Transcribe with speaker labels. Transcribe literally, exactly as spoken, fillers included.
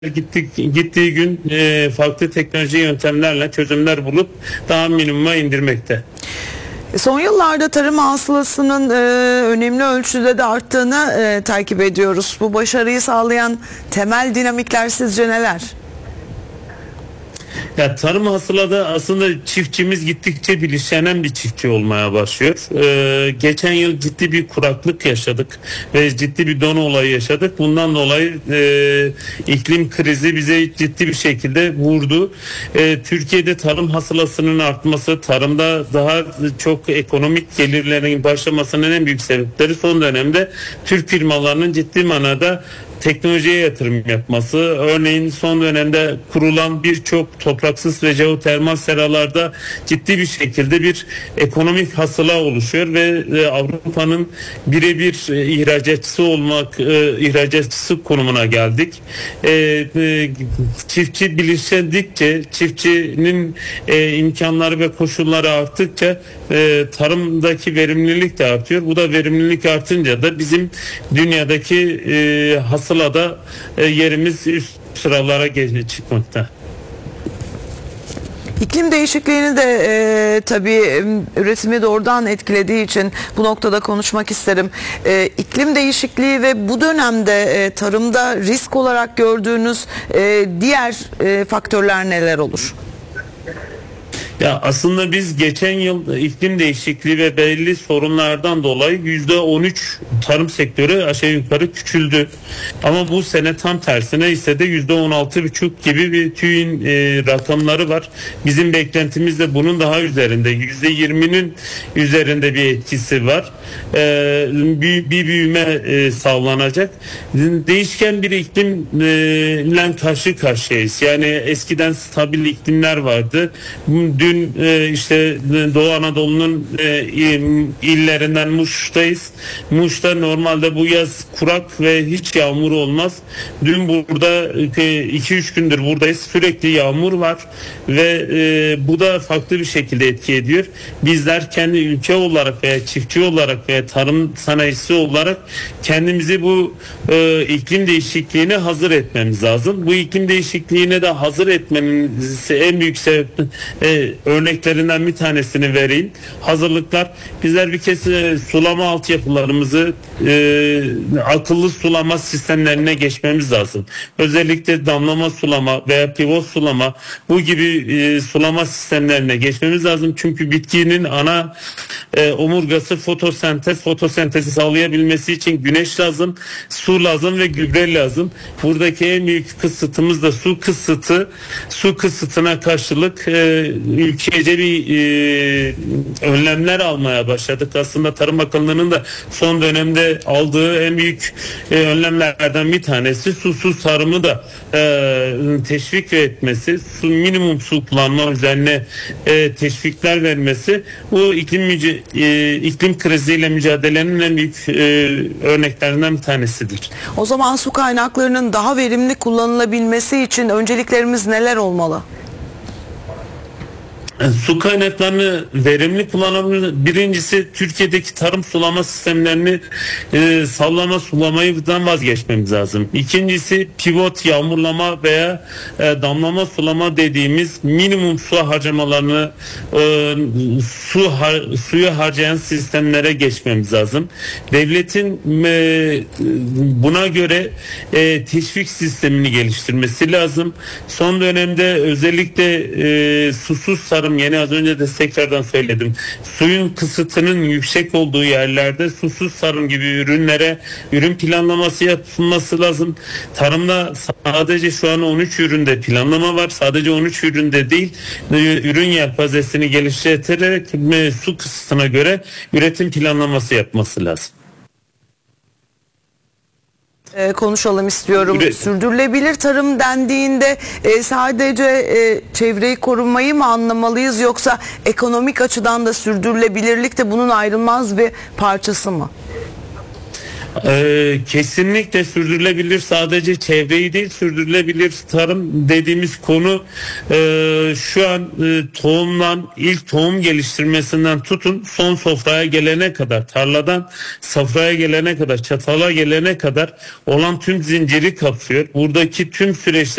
Speaker 1: gittik gittiği gün e, farklı teknoloji yöntemlerle çözümler bulup daha minimuma indirmekte.
Speaker 2: Son yıllarda tarım hasılasının e, önemli ölçüde de arttığını e, takip ediyoruz. Bu başarıyı sağlayan temel dinamikler sizce neler?
Speaker 1: Ya tarım hasıladı aslında çiftçimiz gittikçe bilinçlenen bir çiftçi olmaya başlıyor. Ee, geçen yıl ciddi bir kuraklık yaşadık ve ciddi bir don olayı yaşadık. Bundan dolayı e, iklim krizi bize ciddi bir şekilde vurdu. E, Türkiye'de tarım hasılasının artması, tarımda daha çok ekonomik gelirlerin başlamasının en büyük sebepleri son dönemde Türk firmalarının ciddi manada teknolojiye yatırım yapması. Örneğin son dönemde kurulan birçok topraksız ve jeotermal seralarda ciddi bir şekilde bir ekonomik hasıla oluşuyor ve e, Avrupa'nın birebir e, ihracatçısı olmak, e, ihracatçısı konumuna geldik. E, e, çiftçi bilinçlendikçe, çiftçinin e, imkanları ve koşulları arttıkça e, tarımdaki verimlilik de artıyor. Bu da verimlilik artınca da bizim dünyadaki e, hasıla da e, yerimiz üst sıralara geçti çıkmakta.
Speaker 2: İklim değişikliğini de e, tabii üretimi doğrudan etkilediği için bu noktada konuşmak isterim. E, iklim değişikliği ve bu dönemde e, tarımda risk olarak gördüğünüz e, diğer e, faktörler neler olur?
Speaker 1: Ya aslında biz geçen yıl iklim değişikliği ve belli sorunlardan dolayı yüzde on üç tarım sektörü aşağı yukarı küçüldü. Ama bu sene tam tersine ise de yüzde on altı buçuk gibi bir TÜİ'nin e, rakamları var. Bizim beklentimiz de bunun daha üzerinde. yüzde yirminin üzerinde bir etkisi var. E, bir, bir büyüme e, sağlanacak. Değişken bir iklimle karşı karşıyayız. Yani eskiden stabil iklimler vardı. Dün Dün e, işte Doğu Anadolu'nun e, illerinden Muş'tayız. Muş'ta normalde bu yaz kurak ve hiç yağmur olmaz. Dün burada iki üç gündür buradayız. Sürekli yağmur var ve e, bu da farklı bir şekilde etki ediyor. Bizler kendi ülke olarak veya çiftçi olarak veya tarım sanayisi olarak kendimizi bu e, iklim değişikliğine hazır etmemiz lazım. Bu iklim değişikliğine de hazır etmenin en büyük sebep e, örneklerinden bir tanesini vereyim. Hazırlıklar. Bizler bir kez e, sulama altyapılarımızı e, akıllı sulama sistemlerine geçmemiz lazım. Özellikle damlama sulama veya pivot sulama bu gibi e, sulama sistemlerine geçmemiz lazım. Çünkü bitkinin ana e, omurgası fotosentez. Fotosentezi sağlayabilmesi için güneş lazım, su lazım ve gübre lazım. Buradaki en büyük kısıtımız da su kısıtı. Su kısıtına karşılık e, ülkece bir e, önlemler almaya başladık. Aslında Tarım Bakanlığı'nın da son dönemde aldığı en büyük e, önlemlerden bir tanesi susuz tarımı da e, teşvik etmesi, su, minimum su kullanma üzerine e, teşvikler vermesi. Bu iklim müce, e, iklim kriziyle mücadelenin en büyük e, örneklerinden bir tanesidir.
Speaker 2: O zaman su kaynaklarının daha verimli kullanılabilmesi için önceliklerimiz neler olmalı?
Speaker 1: Su kaynaklarını verimli kullanabilir. Birincisi Türkiye'deki tarım sulama sistemlerini e, sallama sulamayıdan vazgeçmemiz lazım. İkincisi pivot yağmurlama veya e, damlama sulama dediğimiz minimum su harcamalarını e, su har, suyu harcayan sistemlere geçmemiz lazım. Devletin e, buna göre e, teşvik sistemini geliştirmesi lazım. Son dönemde özellikle e, susuz tarım, yeni az önce de tekrardan söyledim. Suyun kısıtının yüksek olduğu yerlerde susuz tarım gibi ürünlere ürün planlaması yapılması lazım. Tarımda sadece şu an on üç üründe planlama var. Sadece on üç üründe değil, ürün yelpazesini geliştirerek su kısıtına göre üretim planlaması yapması lazım.
Speaker 2: Ee, konuşalım istiyorum. Evet. Sürdürülebilir tarım dendiğinde e, sadece e, çevreyi korumayı mı anlamalıyız, yoksa ekonomik açıdan da sürdürülebilirlik de bunun ayrılmaz bir parçası mı?
Speaker 1: Ee, kesinlikle sürdürülebilir, sadece çevreyi değil sürdürülebilir tarım dediğimiz konu e, şu an e, tohumdan ilk tohum geliştirmesinden tutun son sofraya gelene kadar, tarladan sofraya gelene kadar, çatala gelene kadar olan tüm zinciri kapsıyor. Buradaki tüm süreçte